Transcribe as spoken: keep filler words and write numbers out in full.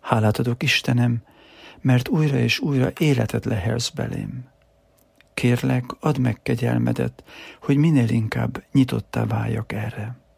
Hálát adok, Istenem, mert újra és újra életet lehelsz belém. Kérlek, add meg kegyelmedet, hogy minél inkább nyitottá váljak erre.